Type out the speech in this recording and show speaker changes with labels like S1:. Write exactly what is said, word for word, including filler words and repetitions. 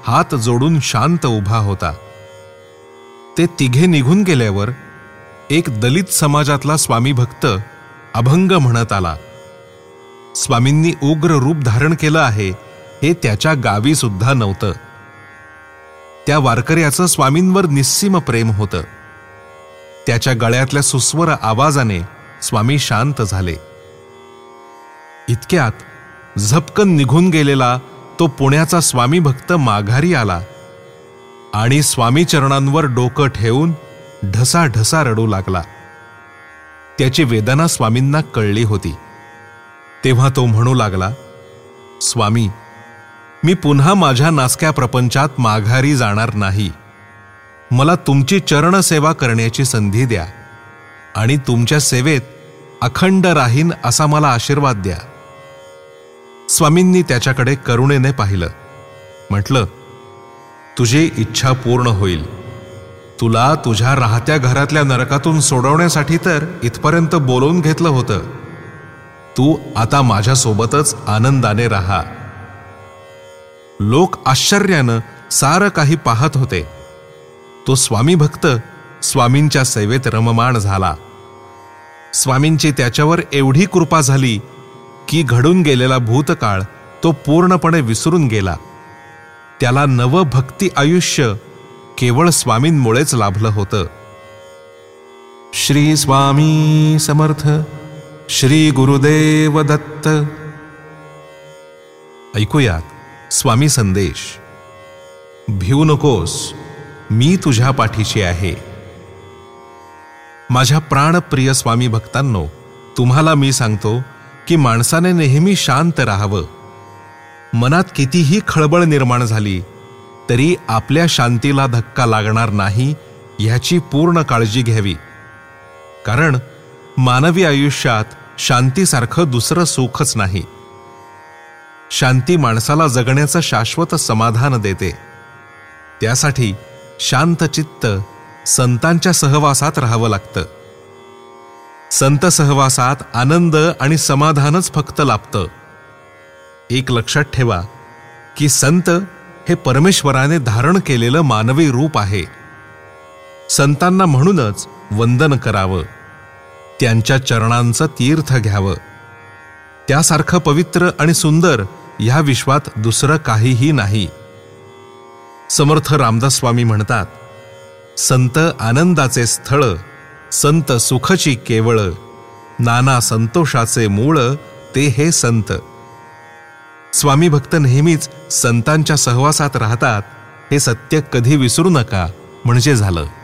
S1: हात जोडून शांत उभा होता. ते तिघे निघून गेल्यावर एक दलित समाजातला स्वामी भक्त अभंग म्हणत आला. स्वामींनी उग्र रूप धारण केलं आहे हे त्याच्या गावी सुद्धा नव्हतं. त्या वारकऱ्याचं स्वामींवर निस्सीम प्रेम होतं. त्याच्या गळ्यातल्या सुस्वर आवाजाने स्वामी शांत झाले. इतक्यात झपकन निघून गेलेला तो पुण्याचा स्वामी भक्त माघारी आला आणि स्वामी चरणांवर डोकं ठेवून ढसा ढसा रडू लागला. त्याची वेदना स्वामींना कळली होती. तेव्हा तो म्हणू लागला, स्वामी, मी पुन्हा माझ्या नासक्या प्रपंचात माघारी जाणार नाही. मला तुमची चरणसेवा करण्याची संधी द्या आणि तुमच्या सेवेत अखंड राहीन असा मला आशीर्वाद द्या. स्वामींनी त्याच्याकडे करुणेने पाहिलं. म्हटलं, तुझी इच्छा पूर्ण होईल. तुला तुझ्या राहत्या घरातल्या नरकातून सोडवण्यासाठी तर इथपर्यंत बोलवून घेतलं होतं. तू आता माझ्यासोबतच आनंदाने राहा. लोक आश्चर्यानं सारं काही पाहत होते. तो स्वामी भक्त स्वामींच्या सेवेत रममाण झाला. स्वामींची त्याच्यावर एवढी कृपा झाली की घडून गेलेला भूतकाळ तो पूर्णपणे विसरून गेला. त्याला नवं भक्ती आयुष्य केवळ स्वामींमुळेच लाभलं होतं. श्री स्वामी समर्थ. श्री गुरुदेव दत्त. ऐकूयात स्वामी संदेश. भिवू नकोस, मी तुझ्या पाठीशी आहे. माझ्या प्राणप्रिय स्वामी भक्तांनो, तुम्हाला मी सांगतो की माणसाने नेहमी शांत राहावं. मनात कितीही खळबळ निर्माण झाली तरी आपल्या शांतीला धक्का लागणार नाही ह्याची पूर्ण काळजी घ्यावी. कारण मानवी आयुष्यात शांतीसारखं दुसरं सुखच नाही. शांती माणसाला जगण्याचं शाश्वत समाधान देते. त्यासाठी शांतचित्त संतांच्या सहवासात राहावं लागतं. संत सहवासात आनंद आणि समाधानच फक्त लाभतं. एक लक्षात ठेवा की संत हे परमेश्वराने धारण केलेलं मानवी रूप आहे. संतांना म्हणूनच वंदन करावं, त्यांच्या चरणांचं तीर्थ घ्यावं. त्यासारखं पवित्र आणि सुंदर ह्या विश्वात दुसरं काहीही नाही. समर्थ रामदास स्वामी म्हणतात, संत आनंदाचे स्थळ, संत सुखची केवळ, नाना संतोषाचे मूळ ते हे संत. स्वामी भक्त नेहमीच संतांच्या सहवासात राहतात हे सत्य कधी विसरू नका म्हणजे झालं.